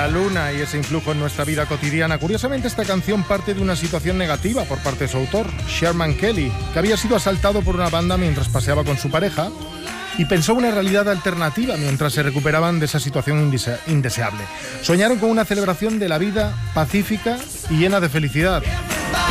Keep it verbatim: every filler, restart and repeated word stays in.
la luna y ese influjo en nuestra vida cotidiana. Curiosamente, esta canción parte de una situación negativa por parte de su autor, Sherman Kelly, que había sido asaltado por una banda mientras paseaba con su pareja y pensó una realidad alternativa mientras se recuperaban de esa situación indese- indeseable. Soñaron con una celebración de la vida pacífica y llena de felicidad.